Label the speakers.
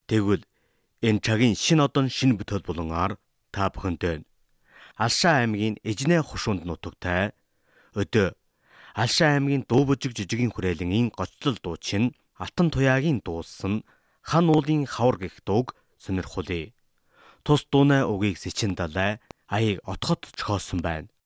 Speaker 1: Тэгвэл энэ цагийн шин одон шин бүтээл болонаар та бүхэнд Алшаа аймгийн Эжнээ хушуунд нутагтай өдөө Алшаа аймгийн Дуубужиг жижигэн хүрээлэнгийн гочлол дуучин Алтан туяагийн дуулсан хан уулын хавар гэх дууг сонирхуулъя. Тус дуунай угийг Сэчин далай аяыг отоход зохиосон байна.